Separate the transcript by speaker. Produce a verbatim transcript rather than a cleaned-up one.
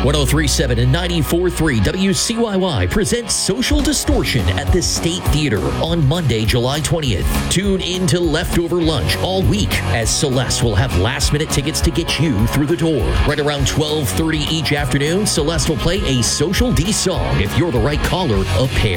Speaker 1: one oh three point seven and ninety-four point three W C Y Y presents Social Distortion at the State Theater on Monday, July twentieth. Tune in to Leftover Lunch all week as Celeste will have last-minute tickets to get you through the door. Right around twelve thirty each afternoon, Celeste will play a Social D song if you're the right caller, a pair.